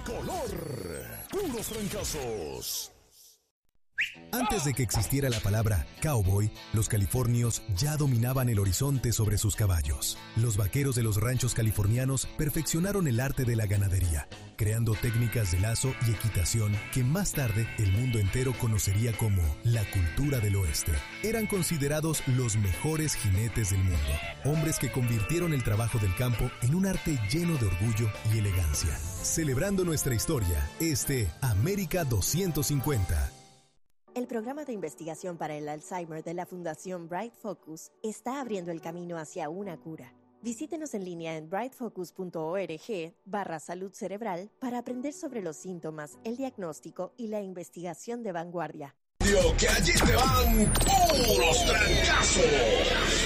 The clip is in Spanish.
color. Puros trancazos. Antes de que existiera la palabra cowboy, los californios ya dominaban el horizonte sobre sus caballos. Los vaqueros de los ranchos californianos perfeccionaron el arte de la ganadería, creando técnicas de lazo y equitación que más tarde el mundo entero conocería como la cultura del oeste. Eran considerados los mejores jinetes del mundo, hombres que convirtieron el trabajo del campo en un arte lleno de orgullo y elegancia. Celebrando nuestra historia, América 250. El programa de investigación para el Alzheimer de la Fundación Bright Focus está abriendo el camino hacia una cura. Visítenos en línea en brightfocus.org/salud cerebral para aprender sobre los síntomas, el diagnóstico y la investigación de vanguardia. Que allí te van puros trancazos.